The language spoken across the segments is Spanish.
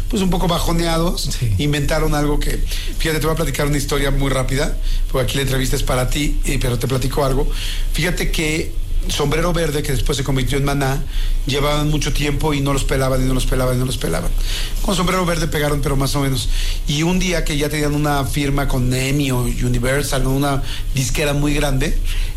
pues un poco bajoneados, Sí. inventaron algo que, fíjate, te voy a platicar una historia muy rápida, porque aquí la entrevista es para ti, pero te platico algo. Fíjate que Sombrero Verde, que después se convirtió en Maná, llevaban mucho tiempo y no los pelaban, y no los pelaban, y no los pelaban. Con Sombrero Verde pegaron, pero más o menos. Y un día que ya tenían una firma con EMI o Universal, ¿no? Una disquera muy grande,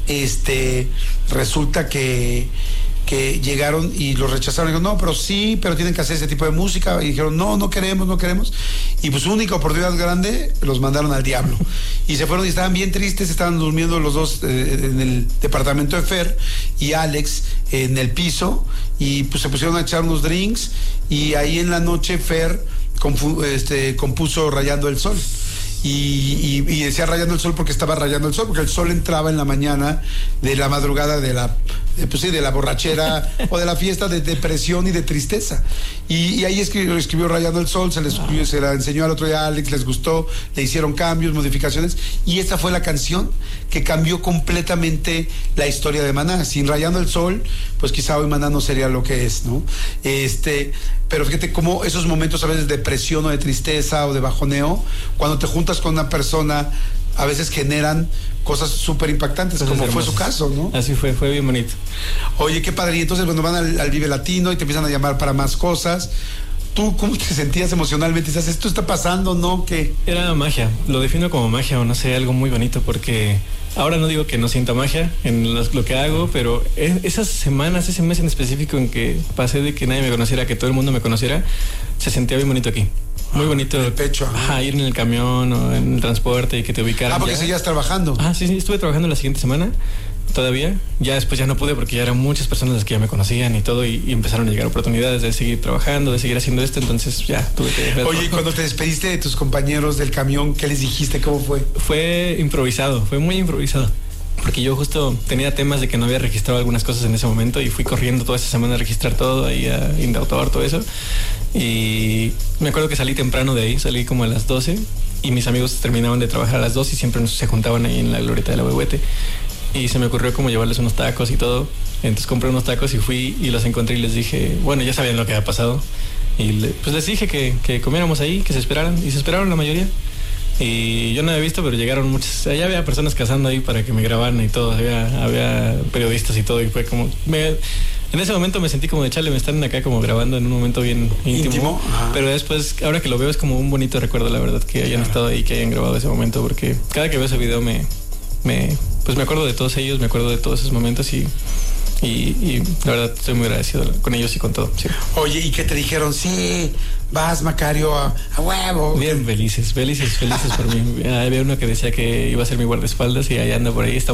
resulta que llegaron y los rechazaron. Y dijeron, no, pero sí, pero tienen que hacer ese tipo de música. Y dijeron, no queremos. Y pues su única oportunidad grande, los mandaron al diablo. Y se fueron y estaban bien tristes, estaban durmiendo los dos en el departamento de Fer y Alex en el piso. Y pues se pusieron a echar unos drinks. Y ahí en la noche Fer compuso Rayando el Sol. Y decía Rayando el Sol porque estaba rayando el sol, porque el sol entraba en la mañana de la madrugada de la borrachera o de la fiesta de depresión y de tristeza. Y ahí escribió Rayando el Sol, se la enseñó al otro día a Alex, les gustó, le hicieron cambios, modificaciones, y esta fue la canción que cambió completamente la historia de Maná. Sin Rayando el Sol, pues quizá hoy Maná no sería lo que es, ¿no? Pero fíjate cómo esos momentos a veces de depresión o de tristeza o de bajoneo, cuando te juntas con una persona, a veces generan cosas súper impactantes, como hermosas. Fue su caso, ¿no? Así fue bien bonito. Oye, qué padre. Y entonces, bueno, van al Vive Latino y te empiezan a llamar para más cosas. ¿Tú cómo te sentías emocionalmente? Dices, ¿esto está pasando, no? ¿Qué? Era magia, lo defino como magia, o no sé, algo muy bonito, porque ahora no digo que no sienta magia en lo que hago, pero esas semanas, ese mes en específico en que pasé de que nadie me conociera, que todo el mundo me conociera, se sentía bien bonito aquí. Muy bonito. En el pecho. Ajá, ir en el camión o en el transporte y que te ubicaran. Porque seguías trabajando. Sí, estuve trabajando la siguiente semana todavía. Ya después ya no pude porque ya eran muchas personas las que ya me conocían y todo, y empezaron a llegar oportunidades de seguir trabajando, de seguir haciendo esto, entonces ya tuve que dejar. Oye, y cuando te despediste de tus compañeros del camión, ¿qué les dijiste? ¿Cómo fue? Fue improvisado, fue muy improvisado. Porque yo justo tenía temas de que no había registrado algunas cosas en ese momento y fui corriendo toda esa semana a registrar todo, ahí a Indautor, todo eso. Y me acuerdo que salí temprano de ahí, salí como a las 12 y mis amigos terminaban de trabajar a las 2 y siempre se juntaban ahí en la glorieta de la Huehuete. Y se me ocurrió como llevarles unos tacos y todo. Entonces compré unos tacos y fui y los encontré y les dije, bueno, ya sabían lo que había pasado. Y pues les dije que comiéramos ahí, que se esperaran. Y se esperaron la mayoría. Y yo no había visto, pero llegaron muchas. Allá había personas cazando ahí para que me grabaran y todo. Había periodistas y todo. Y fue como. En ese momento me sentí como de chale, me están acá como grabando en un momento bien íntimo. Pero después, ahora que lo veo, es como un bonito recuerdo, la verdad, que hayan estado ahí, que hayan grabado ese momento. Porque cada que veo ese video pues me acuerdo de todos ellos, me acuerdo de todos esos momentos y la verdad estoy muy agradecido con ellos y con todo. Sí. Oye, ¿y qué te dijeron? Sí, vas, Macario, a huevo. Bien felices por mí. Había uno que decía que iba a ser mi guardaespaldas y ahí anda por ahí.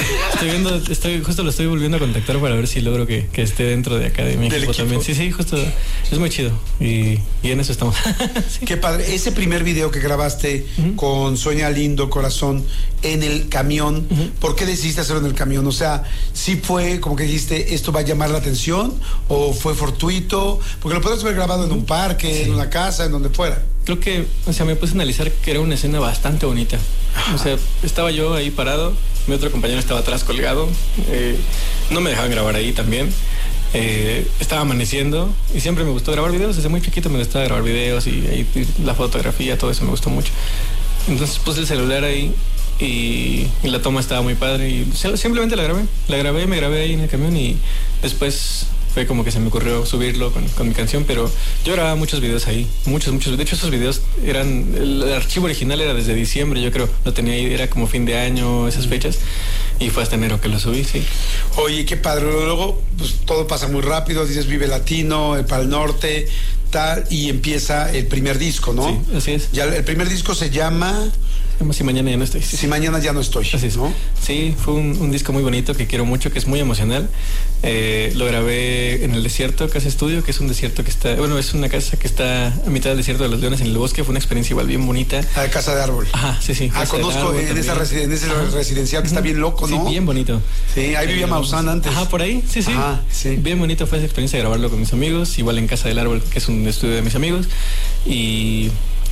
Justo lo estoy volviendo a contactar para ver si logro que esté dentro de acá de mi equipo también. Sí, justo, es muy chido y en eso estamos. Sí. Qué padre. Ese primer video que grabaste con Sueña Lindo, Corazón, en el camión, ¿por qué decidiste hacerlo en el camión? O sea, ¿sí fue como que dijiste, esto va a llamar la atención o fue fortuito? Porque lo podrías haber grabado en un parque, en una casa, en donde fuera. Creo que, me puse a analizar que era una escena bastante bonita. O sea, estaba yo ahí parado, mi otro compañero estaba atrás colgado, no me dejaban grabar ahí también. Estaba amaneciendo y siempre me gustó grabar videos, desde muy chiquito me gustaba grabar videos y la fotografía, todo eso me gustó mucho. Entonces puse el celular ahí y la toma estaba muy padre y simplemente la grabé, me grabé ahí en el camión y después fue como que se me ocurrió subirlo con mi canción, pero yo grababa muchos videos ahí, muchos, de hecho esos videos el archivo original era desde diciembre, yo creo, lo tenía ahí, era como fin de año, esas fechas, y fue hasta enero que lo subí, sí. Oye, qué padre, luego pues todo pasa muy rápido, dices Vive Latino, el Pal Norte, tal, y empieza el primer disco, ¿no? Sí, así es. Ya el primer disco se llama... Si mañana ya no estoy. Sí. Si mañana ya no estoy. Así es, ¿no? Sí, fue un disco muy bonito que quiero mucho, que es muy emocional. Lo grabé en el desierto, Casa Estudio, que es un desierto que está... Bueno, es una casa que está a mitad del desierto de los Leones, en el bosque. Fue una experiencia igual bien bonita. La Casa de Árbol. Ajá, sí. Conozco en ese residencial que está bien loco, ¿no? Sí, bien bonito. Sí, ahí vivía Maussan antes. Ajá, por ahí, sí. Ajá, sí. Bien bonito fue esa experiencia de grabarlo con mis amigos, igual en Casa del Árbol, que es un estudio de mis amigos. Y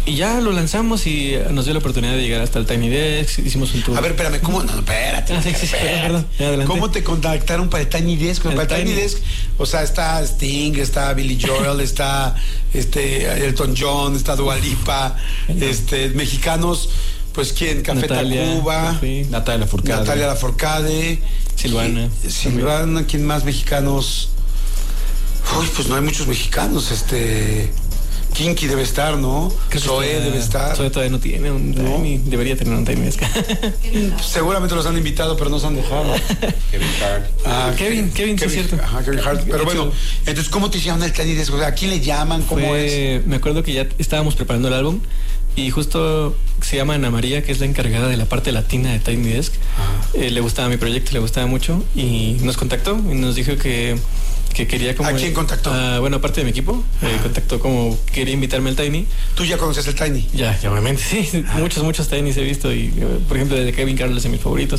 Y ya lo lanzamos y nos dio la oportunidad de llegar hasta el Tiny Desk, hicimos un tour. A ver, espérame, ¿cómo? No, espérate. Perdón, adelante. ¿Cómo te contactaron para el Tiny Desk? Para el Tiny Desk, o sea, está Sting, está Billy Joel, está Elton John, está Dua Lipa, mexicanos, pues ¿quién? Café Tacuba, Natalia Lafourcade, Silvana, ¿quién más mexicanos? Uy, pues no hay muchos mexicanos, Kinky debe estar, ¿no? Zoé debe estar. Zoé todavía no tiene un Tiny, debería tener un Tiny Desk. Seguramente los han invitado, pero no se han dejado. Kevin Hart. Kevin, sí es cierto. Ajá, Kevin Hart. Pero bueno, entonces, ¿cómo te hicieron el Tiny Desk? O sea, ¿a quién le llaman? ¿Cómo es? Me acuerdo que ya estábamos preparando el álbum y justo se llama Ana María, que es la encargada de la parte latina de Tiny Desk. Le gustaba mi proyecto, le gustaba mucho y nos contactó y nos dijo que quería como... ¿A quién contactó? Bueno, aparte de mi equipo, contactó como quería invitarme al Tiny. ¿Tú ya conoces el Tiny? Ya obviamente, sí. Muchos Tinys he visto y, por ejemplo, de Kevin Carlos de mis favoritos.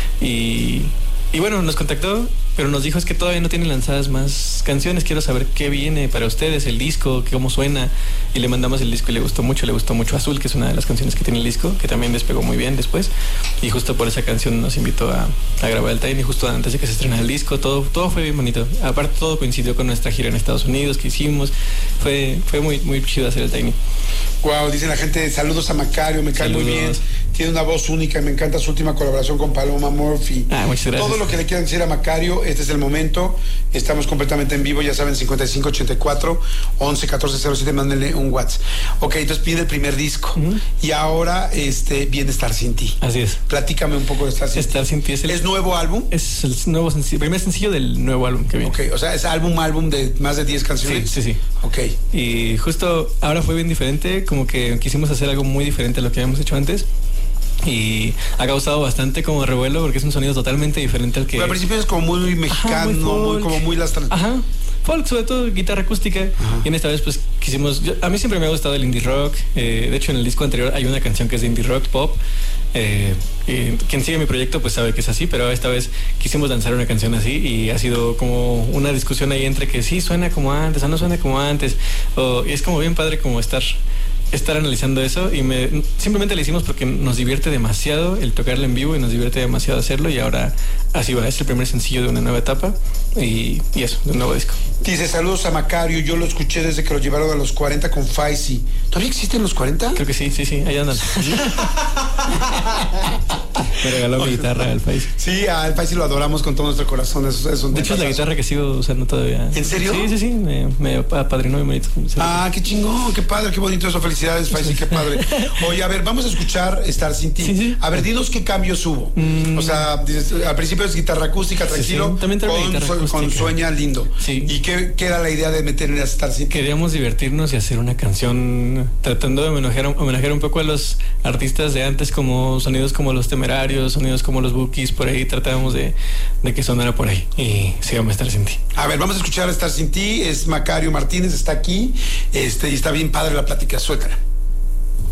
Y bueno, nos contactó, pero nos dijo es que todavía no tienen lanzadas más canciones, quiero saber qué viene para ustedes, el disco, cómo suena. Y le mandamos el disco y le gustó mucho Azul, que es una de las canciones que tiene el disco, que también despegó muy bien después. Y justo por esa canción nos invitó a grabar el Tiny, justo antes de que se estrenara el disco, todo fue bien bonito. Aparte todo coincidió con nuestra gira en Estados Unidos que hicimos, fue muy chido hacer el Tiny. Wow, dice la gente, saludos a Macario, me cae muy bien, tiene una voz única y me encanta su última colaboración con Paloma Murphy. Muchas gracias. Todo lo que le quieran decir a Macario, este es el momento, estamos completamente en vivo, ya saben, 5584 11 14 07, mándenle un WhatsApp. Ok, entonces viene el primer disco y ahora viene Estar Sin Ti. Así es. Platícame un poco de Estar Sin Ti. Estar Sin Ti ¿Es nuevo álbum? Es el nuevo sencillo, primer sencillo del nuevo álbum que viene. Ok, o sea, es álbum de más de 10 canciones. Sí. Ok. Y justo ahora fue bien diferente, como que quisimos hacer algo muy diferente a lo que habíamos hecho antes. Y ha causado bastante como revuelo porque es un sonido totalmente diferente al que... Pero al principio es como muy mexicano, muy las... Ajá. Folk, sobre todo guitarra acústica. Y en esta vez pues quisimos... a mí siempre me ha gustado el indie rock. De hecho en el disco anterior hay una canción que es de indie rock pop. Quien sigue mi proyecto pues sabe que es así, pero esta vez quisimos lanzar una canción así y ha sido como una discusión ahí entre que sí suena como antes o no suena como antes. Y es como bien padre como estar analizando eso y simplemente lo hicimos porque nos divierte demasiado el tocarlo en vivo y nos divierte demasiado hacerlo y ahora así va, es el primer sencillo de una nueva etapa y eso, de un nuevo disco. Dice, saludos a Macario, yo lo escuché desde que lo llevaron a los 40 con Faisy. ¿Todavía existen los 40? Creo que sí, ahí andan. Me regaló mi guitarra al Faisy. Sí, al Faisy lo adoramos con todo nuestro corazón. De hecho es la guitarra que sigo usando todavía. ¿En serio? Sí, me apadrinó mi bonito. Qué chingón, qué padre, qué bonito eso, felicidades Faisy, qué padre. Oye, a ver, vamos a escuchar Estar Sin Ti. Sí. A ver, dinos qué cambios hubo. O sea, al principio es guitarra acústica, tranquilo, también con Sueña Lindo. Sí. ¿Y qué era la idea de meter en Estar Sin Ti? Queríamos divertirnos y hacer una canción tratando de homenajear un poco a los artistas de antes, como sonidos como Los Temerarios, sonidos como Los Bukis, por ahí tratábamos de que sonara por ahí y se llama Estar Sin Ti. A ver, vamos a escuchar Estar Sin Ti, es Macario Martínez, está aquí, y está bien padre la plática, suéltala.